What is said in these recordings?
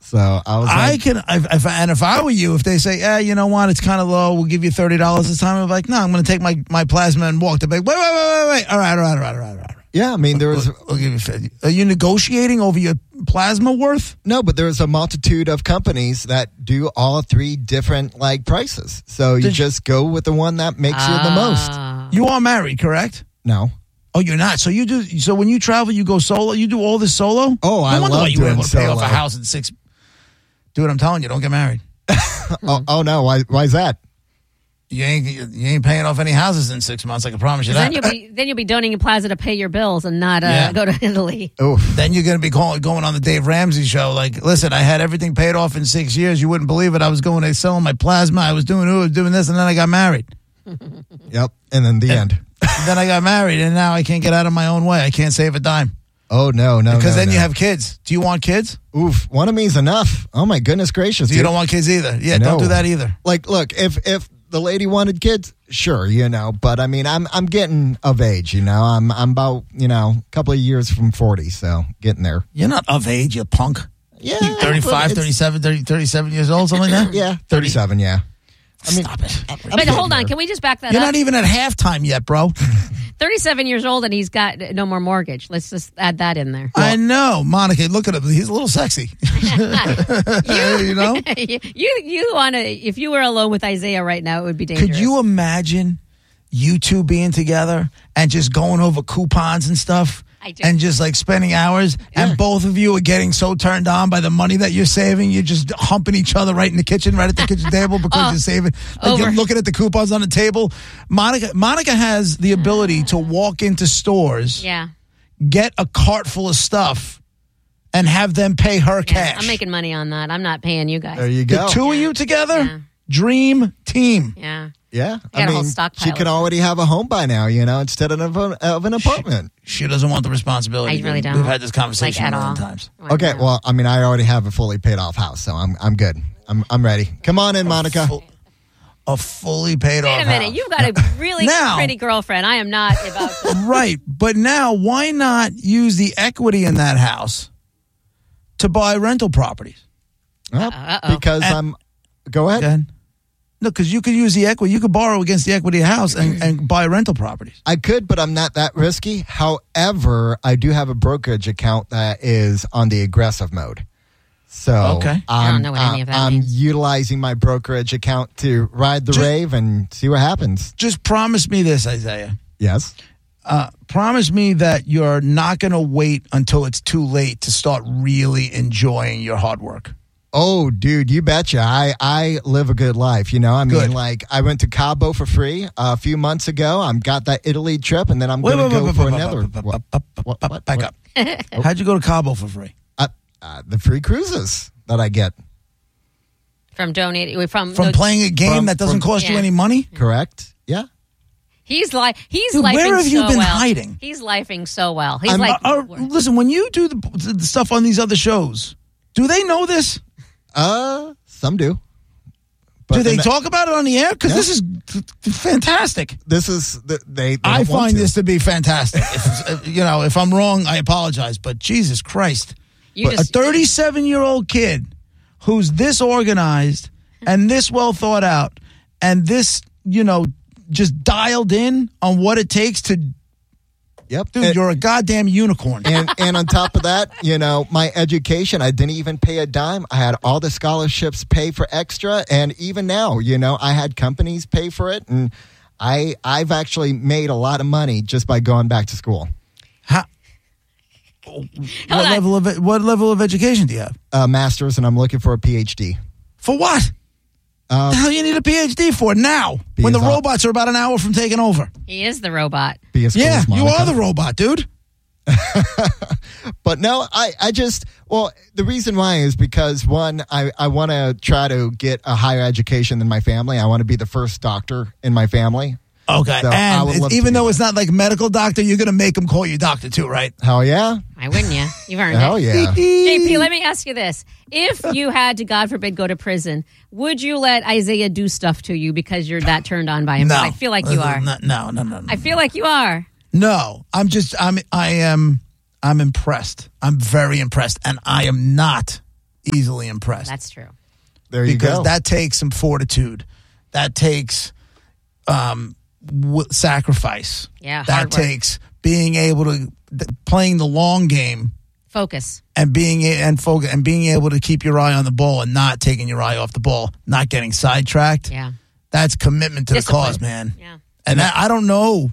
So I was like, if I were you, if they say, you know what, it's kind of low, we'll give you $30 this time. I'm like, no, I'm going to take my plasma and walk. They're like, wait. All right. Yeah, I mean, there was. We'll give you 50. Are you negotiating over your plasma worth? No, but there's a multitude of companies that do all three different prices. So you just go with the one that makes you the most. You are married, correct? No. Oh, you're not. So you do. So when you travel, you go solo. You do all this solo. Oh, I love why you were doing able to pay solo. off a house in 6. Dude, I'm telling you, don't get married. Oh no, why is that? You ain't paying off any houses in 6 months. I can promise you that. Then you'll be donating plaza to pay your bills and not go to Italy. Oof. Then you're going to be going on the Dave Ramsey show. Like, listen, I had everything paid off in 6 years. You wouldn't believe it. I was going to selling my plasma. I was doing this, and then I got married. Yep. And then the end. Then I got married, and now I can't get out of my own way. I can't save a dime. Oh no, because then you have kids. Do you want kids? Oof, one of me is enough. Oh my goodness gracious! So you don't want kids either? Yeah, no. Don't do that either. Like, look, if the lady wanted kids, sure, but I mean, I'm getting of age, I'm about a couple of years from 40, so getting there. You're not of age, you punk. Yeah, you're 35, 37 years old, something like that. Yeah, 37. Yeah. I mean, stop it. But hold on, can we just back that up? You're not even at halftime yet, bro. 37 years old and he's got no more mortgage. Let's just add that in there. I know. Monica, look at him. He's a little sexy. You know? You want to, if you were alone with Isaiah right now, it would be dangerous. Could you imagine you two being together and just going over coupons and stuff? And just spending hours, and both of you are getting so turned on by the money that you're saving, you're just humping each other right in the kitchen, right at the kitchen table because you're saving. You're looking at the coupons on the table. Monica has the ability to walk into stores, get a cart full of stuff, and have them pay her cash. I'm making money on that. I'm not paying you guys. There you go. The two of you together, dream team. Yeah. Yeah, I mean, she could already have a home by now, instead of an apartment. She doesn't want the responsibility. I really don't. We've had this conversation a million times. Okay, well, I mean, I already have a fully paid off house, so I'm good. I'm ready. Come on in, Monica. A fully paid off house. Wait a minute, you've got a really pretty girlfriend. I am not about to. Right, but now why not use the equity in that house to buy rental properties? Because Go ahead. Again. No, because you could use the equity. You could borrow against the equity of the house and buy rental properties. I could, but I'm not that risky. However, I do have a brokerage account that is on the aggressive mode. So I don't know what any of that I'm means. utilizing my brokerage account to ride the wave and see what happens. Just promise me this, Isaiah. Yes. Promise me that you're not going to wait until it's too late to start really enjoying your hard work. Oh, dude, you betcha. I live a good life, I mean, I went to Cabo for free a few months ago. I got that Italy trip, and then I'm going to go for another. Back up. How'd you go to Cabo for free? The free cruises that I get. From donating, from playing a game that doesn't cost you any money? Correct. Yeah. He's lifing where have you been well. hiding? He's lifing so well. He's listen, when you do the stuff on these other shows, do they know this? Some do. But do they talk about it on the air? Because this is fantastic. This is I find this to be fantastic. If I'm wrong, I apologize. But Jesus Christ, a 37-year-old kid who's this organized and this well thought out and this, just dialed in on what it takes to. Yep. Dude, you're a goddamn unicorn. And on top of that, my education, I didn't even pay a dime. I had all the scholarships pay for extra. And even now, I had companies pay for it. And I've actually made a lot of money just by going back to school. What level of education do you have? A master's, and I'm looking for a PhD. For what? What the hell you need a PhD for now? When the robots are about an hour from taking over. He is the robot. You are the robot, dude. But no, the reason why is because, one, I want to try to get a higher education than my family. I want to be the first doctor in my family. Okay, so and even though it's not like medical doctor, you're going to make them call you doctor too, right? Hell yeah. Why wouldn't you? You've earned Hell it. yeah. JP, let me ask you this. If you had to, God forbid, go to prison, would you let Isaiah do stuff to you because you're that turned on by him? No. I feel like you are. No. I feel like you are. No, I'm impressed. I'm very impressed. And I am not easily impressed. That's true. There you go. Because that takes some fortitude. That takes sacrifice. Yeah, that takes being able to playing the long game, focus, and being able to keep your eye on the ball and not taking your eye off the ball, not getting sidetracked. Yeah, that's commitment to discipline. The cause, man. Yeah, and I don't know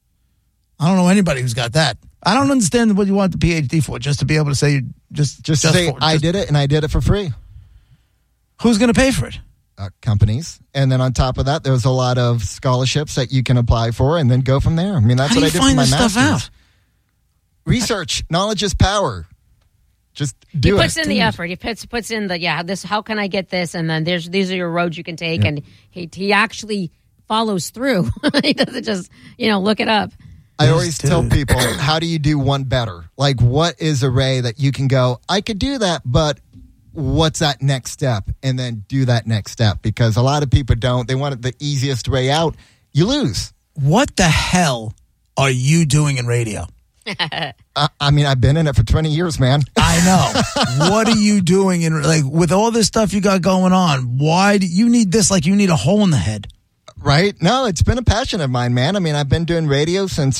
anybody who's got that. I don't understand what you want the PhD for, just to be able to say just say I did it and I did it for free. Who's going to pay for it? Companies. And then on top of that, there's a lot of scholarships that you can apply for and then go from there. I mean, that's what I did for my master's. Stuff out? Research. Knowledge is power. Just do it. He puts in the effort. He puts in this. How can I get this? And then these are your roads you can take. Yeah. And he actually follows through. He doesn't just look it up. I always tell people, how do you do one better? Like, what is a way that you can go, I could do that, but what's that next step? And then do that next step. Because a lot of people don't. They want it the easiest way out. You lose. What the hell are you doing in radio? I mean, I've been in it for 20 years, man. I know. What are you doing with all this stuff you got going on? Why do you need this like you need a hole in the head? Right? No, it's been a passion of mine, man. I mean, I've been doing radio since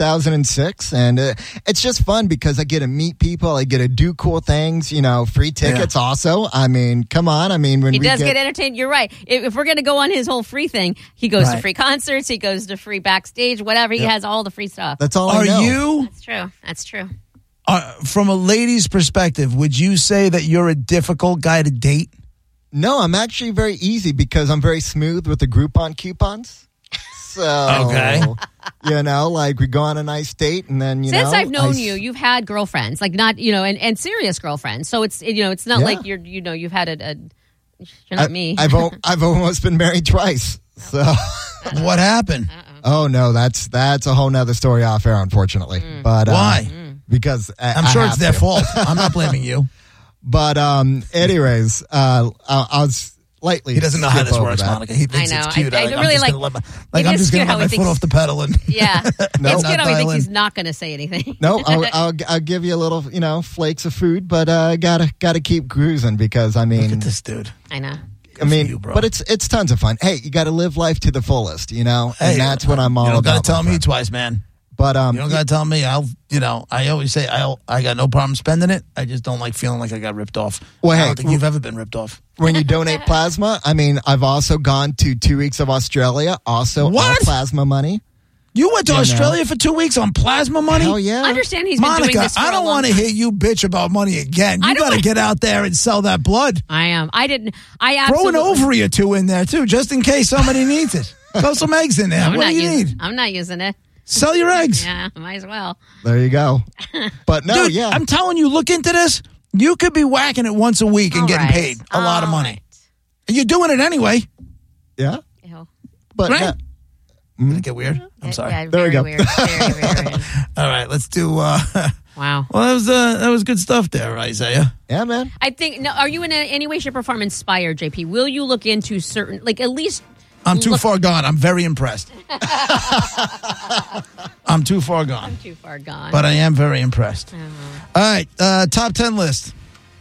2006, and it's just fun because I get to meet people. I get to do cool things, free tickets also. I mean, come on. I mean, when he does get entertained, you're right. If we're going to go on his whole free thing, he goes to free concerts, he goes to free backstage, whatever. He has all the free stuff. That's all I know. That's true. From a lady's perspective, would you say that you're a difficult guy to date? No, I'm actually very easy because I'm very smooth with the Groupon coupons. So, okay. Like we go on a nice date and then, Since I've known you, you've had girlfriends, like not, and serious girlfriends. So it's, it's not like you've had you're not me. I've almost been married twice. So what happened? Oh no, that's a whole nother story off air, unfortunately. But why? Because I'm sure it's their fault. I'm not blaming you. But anyways, I was lightly. He doesn't know how this works, Monica. He thinks it's cute. I really I'm just going to let my foot off the pedal and yeah. It's cute how he thinks he's not going to say anything. No, I'll give you a little, flakes of food, but gotta keep cruising because I mean, look at this dude. I know. I mean, but it's tons of fun. Hey, you got to live life to the fullest, and that's what I'm all about. You don't got to tell me twice, man. But you don't gotta tell me. I always say I got no problem spending it. I just don't like feeling like I got ripped off. Well, I don't think you've ever been ripped off. When you donate plasma, I mean, I've also gone to 2 weeks of Australia, also on plasma money. You went to Australia for 2 weeks on plasma money? Hell yeah. I understand he's been doing this for I don't want to hear you bitch about money again. You got to get out there and sell that blood. I am. I throw an ovary or two in there too, just in case somebody needs it. Throw some eggs in there. What do you need? I'm not using it. Sell your eggs. Yeah, might as well. There you go. But no, dude, I'm telling you, look into this. You could be whacking it once a week and getting paid a lot of money. Right. And you're doing it anyway. Yeah. Ew. But right? Did it get weird? I'm sorry. Yeah, there we go. Weird. Very weird. All right, let's do wow. Well, that was good stuff there, Isaiah. Yeah, man. I think are you in any way, shape, or form inspired, JP? Will you look into certain at least I'm too far gone. I'm very impressed. I'm too far gone. But I am very impressed. All right. Top 10 list.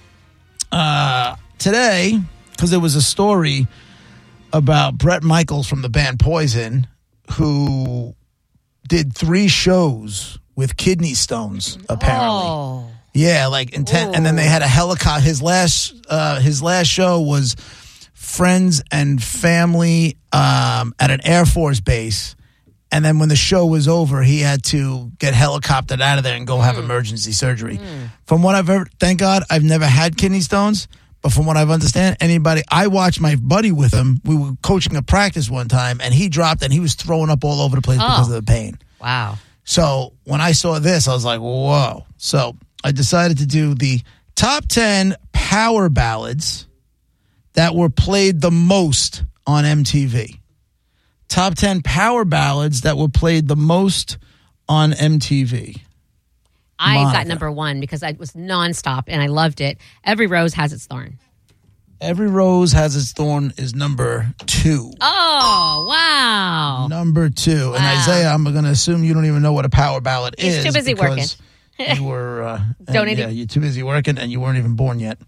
Today, because there was a story about Bret Michaels from the band Poison, who did 3 shows with kidney stones, apparently. Oh. Yeah, like intent. And then they had a helicopter. His last show was friends and family at an Air Force base, and then when the show was over, he had to get helicoptered out of there and go have emergency surgery. From what I've heard, thank God I've never had kidney stones, but from what I've understand, I watched my buddy with him. We were coaching a practice one time, and he dropped and he was throwing up all over the place because of the pain. Wow. So when I saw this, I was like, whoa. So I decided to do the top 10 power ballads that were played the most on MTV. Top 10 power ballads that were played the most on MTV. I got number 1 because I was nonstop and I loved it. Every Rose Has Its Thorn. Every Rose Has Its Thorn is number 2. Oh, wow. Number 2. Wow. And Isaiah, I'm going to assume you don't even know what a power ballad is. He's too busy working. You were donating. Yeah, you're too busy working and you weren't even born yet.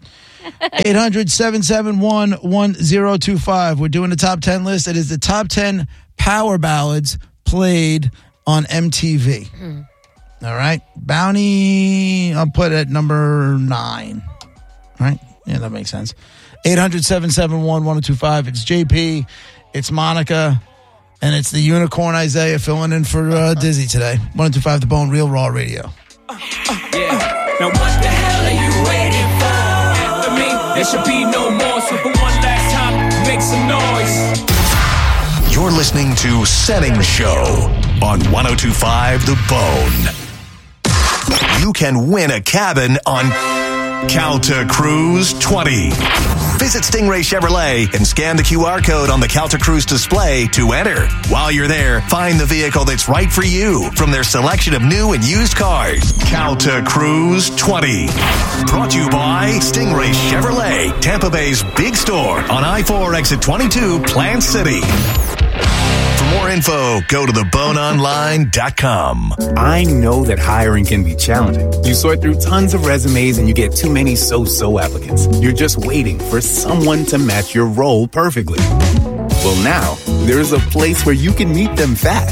800-771-1025. We're doing the top 10 list. It is the top 10 power ballads played on MTV. All right. Bounty, I'll put at number 9. All right. Yeah, that makes sense. 800-771-1025. It's JP. It's Monica. And it's the unicorn Isaiah filling in for Dizzy today. 1025 The Bone, Real Raw Radio. Yeah. Now what the hell are you waiting for? After me, there should be no more. So for one last time, make some noise. You're listening to Setting Show on 1025 The Bone. You can win a cabin on Calta Cruise 20. Visit Stingray Chevrolet and scan the QR code on the Calta Cruise display to enter. While you're there, find the vehicle that's right for you from their selection of new and used cars. Calta Cruise 20. Brought to you by Stingray Chevrolet, Tampa Bay's big store on I-4 exit 22, Plant City. For more info, go to theboneonline.com. I know that hiring can be challenging. You sort through tons of resumes and you get too many so-so applicants. You're just waiting for someone to match your role perfectly. Well, now, there's a place where you can meet them fast.